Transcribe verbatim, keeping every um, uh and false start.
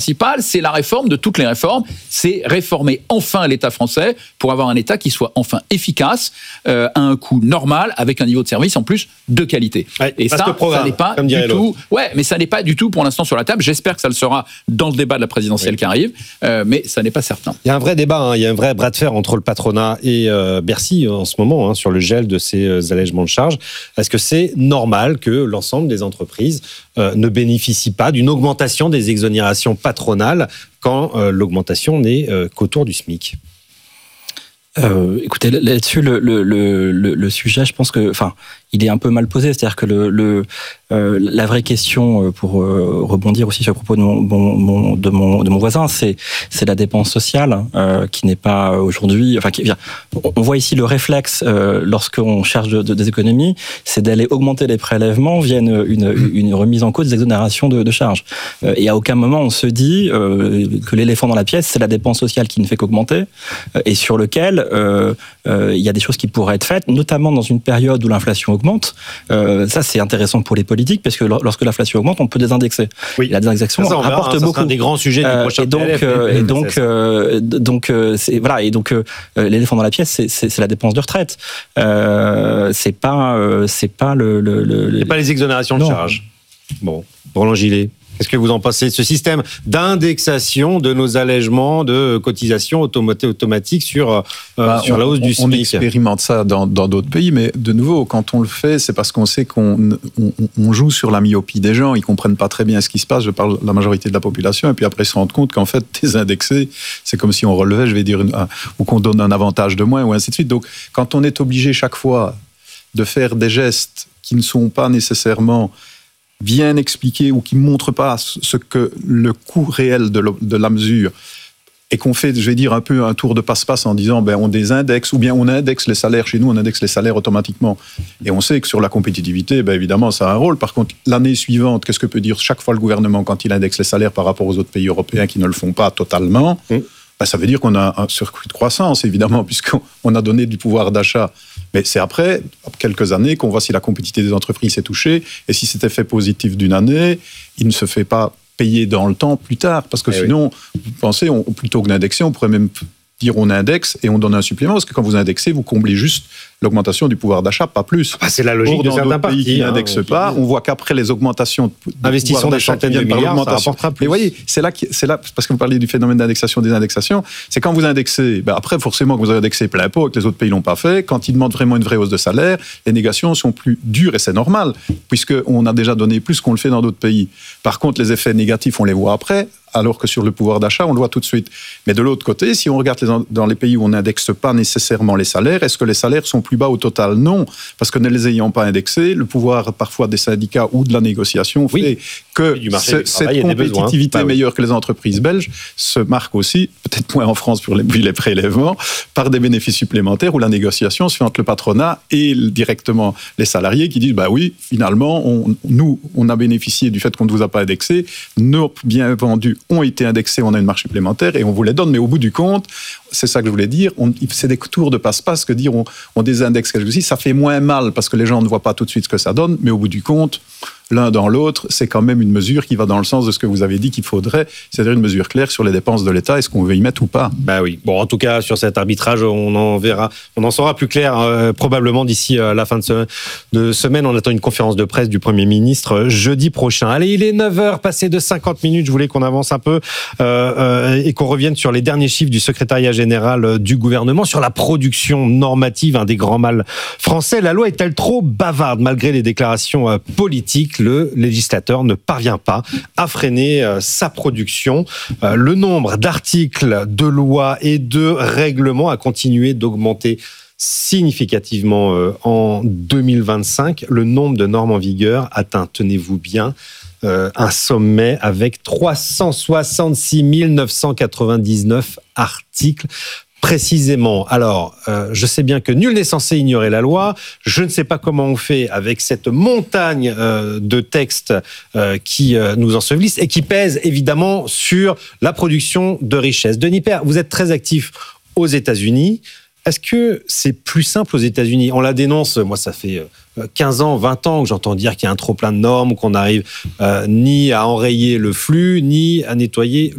principal, c'est la réforme de toutes les réformes. C'est réformer enfin l'État français pour avoir un État qui soit enfin efficace, euh, à un coût normal, avec un niveau de service en plus de qualité. Ouais, et ça, ça n'est pas du tout. Ouais, mais ça n'est pas du tout pour l'instant sur la table. J'espère que ça le sera dans le débat de la présidentielle oui. qui arrive, euh, mais ça n'est pas certain. Il y a un vrai débat, hein, il y a un vrai bras de fer entre le patronat et euh, Bercy en ce moment hein, sur le gel de ces euh, allègements de charges. Est-ce que c'est normal que l'ensemble des entreprises euh, ne bénéficient pas d'une augmentation des exonérations patronales quand euh, l'augmentation n'est euh, qu'autour du SMIC ? Euh, écoutez, là-dessus, le, le, le, le sujet, je pense que, enfin, il est un peu mal posé. C'est-à-dire que le, le, euh, la vraie question, pour euh, rebondir aussi sur le propos de mon, mon, de mon, de mon voisin, c'est, c'est la dépense sociale euh, qui n'est pas aujourd'hui. Enfin, qui, on voit ici le réflexe euh, lorsqu'on cherche de, de, des économies, c'est d'aller augmenter les prélèvements via une, une, une remise en cause des exonérations de, de charges. Euh, et à aucun moment on se dit euh, que l'éléphant dans la pièce, c'est la dépense sociale qui ne fait qu'augmenter euh, et sur lequel euh, euh, il y a des choses qui pourraient être faites, notamment dans une période où l'inflation augmente. Euh, ça, c'est intéressant pour les politiques parce que lorsque l'inflation augmente, on peut désindexer. Oui. Et la désindexation ça, rapporte verra, beaucoup. C'est un des grands sujets du prochain euh, et donc, P L F. Euh, et donc, euh, donc, euh, c'est voilà. Et donc, euh, l'éléphant dans la pièce, c'est, c'est, c'est la dépense de retraite. Euh, c'est pas, euh, c'est pas le. le, le c'est pas les exonérations de charges. Bon, Roland Gillet. Qu'est-ce que vous en pensez de ce système d'indexation de nos allègements de cotisations automatiques sur, euh, bah, sur on, la hausse du SMIC ? On expérimente ça dans, dans d'autres pays, mais de nouveau, quand on le fait, c'est parce qu'on sait qu'on on, on joue sur la myopie des gens. Ils ne comprennent pas très bien ce qui se passe. Je parle de la majorité de la population. Et puis après, ils se rendent compte qu'en fait, désindexer, c'est comme si on relevait, je vais dire, une, ou qu'on donne un avantage de moins, ou ainsi de suite. Donc, quand on est obligé chaque fois de faire des gestes qui ne sont pas nécessairement bien expliqué ou qui ne montre pas ce que le coût réel de, le, de la mesure et qu'on fait, je vais dire, un peu un tour de passe-passe en disant ben, on désindexe ou bien on indexe les salaires chez nous, on indexe les salaires automatiquement. Et on sait que sur la compétitivité, ben, évidemment, ça a un rôle. Par contre, l'année suivante, qu'est-ce que peut dire chaque fois le gouvernement quand il indexe les salaires par rapport aux autres pays européens qui ne le font pas totalement ? mmh. Ben, ça veut dire qu'on a un circuit de croissance, évidemment, puisqu'on a donné du pouvoir d'achat. Mais c'est après quelques années qu'on voit si la compétitivité des entreprises est touchée. Et si cet effet positif d'une année, il ne se fait pas payer dans le temps plus tard. Parce que eh sinon, oui. vous pensez, on, plutôt que d'indexer, on pourrait même dire on indexe et on donne un supplément. Parce que quand vous indexez, vous comblez juste l'augmentation du pouvoir d'achat, pas plus. Ah, c'est la logique Or, de dans certains d'autres pays partis, qui hein, n'indexent pas, on voit qu'après les augmentations investissons des centaines de milliards, ça rapportera plus. Mais voyez, c'est là, c'est là, parce que vous parlez du phénomène d'indexation, des indexations, c'est quand vous indexez, ben après forcément que vous avez indexé plein pot et que les autres pays l'ont pas fait, quand ils demandent vraiment une vraie hausse de salaire, les négations sont plus dures et c'est normal, puisqu'on a déjà donné plus qu'on le fait dans d'autres pays. Par contre, les effets négatifs, on les voit après, alors que sur le pouvoir d'achat, on le voit tout de suite. Mais de l'autre côté, si on regarde les, dans les pays où on n'indexe pas nécessairement les salaires, est-ce que les salaires sont plus bas au total ? Non, parce que ne les ayant pas indexés, le pouvoir parfois des syndicats ou de la négociation fait oui. que ce, cette compétitivité bah, oui. meilleure que les entreprises belges se marque aussi, peut-être moins en France pour les, vu les prélèvements, par des bénéfices supplémentaires où la négociation se fait entre le patronat et directement les salariés qui disent bah oui, finalement, on, nous, on a bénéficié du fait qu'on ne vous a pas indexé, nos biens vendus ont été indexés, on a une marge supplémentaire et on vous les donne, mais au bout du compte, c'est ça que je voulais dire, on, c'est des tours de passe-passe que dire on, on désindexe quelque chose, ça fait moins mal parce que les gens ne voient pas tout de suite ce que ça donne, mais au bout du compte, l'un dans l'autre, c'est quand même une mesure qui va dans le sens de ce que vous avez dit qu'il faudrait, c'est-à-dire une mesure claire sur les dépenses de l'État, est-ce qu'on veut y mettre ou pas ? Bah oui. Bon, en tout cas, sur cet arbitrage, on en verra, on en saura plus clair euh, probablement d'ici euh, la fin de, ce, de semaine. On attend une conférence de presse du Premier ministre euh, jeudi prochain. Allez, il est neuf heures, passé de cinquante minutes. Je voulais qu'on avance un peu euh, euh, et qu'on revienne sur les derniers chiffres du secrétariat général euh, du gouvernement sur la production normative, un des grands mâles français. La loi est-elle trop bavarde malgré les déclarations euh, politiques ? Le législateur ne parvient pas à freiner euh, sa production. Euh, le nombre d'articles de loi et de règlements a continué d'augmenter significativement euh, en deux mille vingt-cinq. Le nombre de normes en vigueur atteint, tenez-vous bien, euh, un sommet avec trois cent soixante-six mille neuf cent quatre-vingt-dix-neuf articles. Précisément. Alors, euh, je sais bien que nul n'est censé ignorer la loi. Je ne sais pas comment on fait avec cette montagne euh, de textes euh, qui euh, nous ensevelissent et qui pèsent évidemment sur la production de richesses. Denis Père, vous êtes très actif aux États-Unis. Est-ce que c'est plus simple aux États-Unis ? On la dénonce, moi ça fait quinze ans, vingt ans que j'entends dire qu'il y a un trop plein de normes, qu'on n'arrive euh, ni à enrayer le flux, ni à nettoyer